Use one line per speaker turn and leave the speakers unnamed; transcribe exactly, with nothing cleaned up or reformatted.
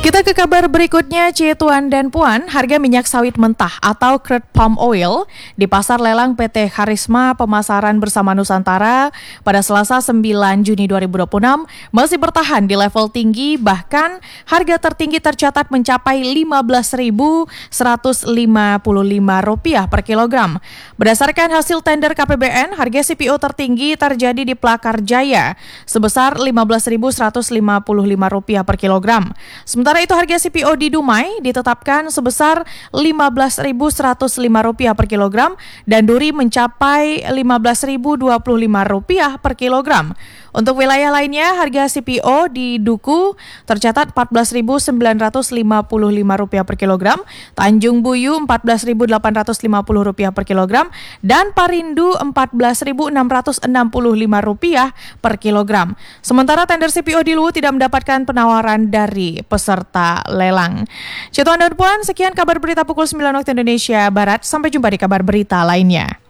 Kita ke kabar berikutnya, Cie Tuan dan Puan, harga minyak sawit mentah atau crude palm oil di pasar lelang P T Karisma Pemasaran Bersama Nusantara pada Selasa sembilan Juni dua ribu dua puluh enam masih bertahan di level tinggi, bahkan harga tertinggi tercatat mencapai lima belas ribu seratus lima puluh lima rupiah per kilogram. Berdasarkan hasil tender K P B N, harga C P O tertinggi terjadi di Plakar Jaya sebesar lima belas ribu seratus lima puluh lima rupiah per kilogram. Sementara itu harga C P O di Dumai ditetapkan sebesar lima belas ribu seratus lima rupiah per kilogram dan duri mencapai lima belas ribu dua puluh lima rupiah per kilogram. Untuk wilayah lainnya, harga C P O di Duku tercatat empat belas ribu sembilan ratus lima puluh lima rupiah per kilogram, Tanjung Buyu empat belas ribu delapan ratus lima puluh rupiah per kilogram, dan Parindu empat belas ribu enam ratus enam puluh lima rupiah per kilogram. Sementara tender C P O di Luwu tidak mendapatkan penawaran dari peserta lelang. Cituan dan Puan, sekian kabar berita pukul sembilan waktu Indonesia Barat. Sampai jumpa di kabar berita lainnya.